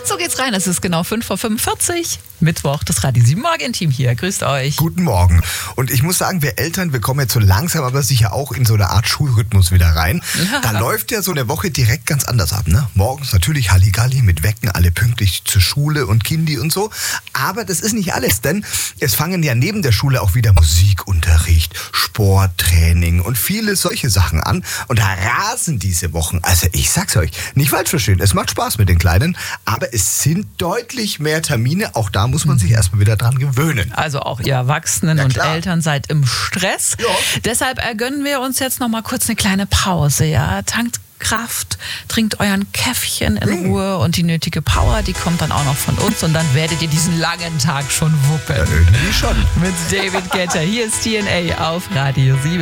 So geht's rein. Es ist genau 5:45 Mittwoch, das Radio 7 Morgen-Team hier. Grüßt euch. Guten Morgen. Und ich muss sagen, wir Eltern, wir kommen jetzt so langsam, aber sicher auch in so eine Art Schulrhythmus wieder rein. Ja. Da läuft ja so eine Woche direkt ganz anders ab, ne? Morgens natürlich Halligalli mit Wecken, alle pünktlich zur Schule und Kindi und so. Aber das ist nicht alles, denn es fangen ja neben der Schule auch wieder Musikunterricht, Sporttraining und viele solche Sachen an. Und da rasen diese Wochen. Also ich sag's euch, nicht falsch verstehen, es macht Spaß mit den Kleinen, aber es sind deutlich mehr Termine. Auch da muss man sich erstmal wieder dran gewöhnen. Also auch ihr Erwachsenen Ja, und klar. Eltern seid im Stress. Ja. Deshalb gönnen wir uns jetzt noch mal kurz eine kleine Pause. Ja? Tankt Kraft, trinkt euren Käffchen in Ruhe und die nötige Power, die kommt dann auch noch von uns und dann werdet ihr diesen langen Tag schon wuppen. Ja, irgendwie schon. Mit David Guetta. Hier ist TNA auf Radio 7.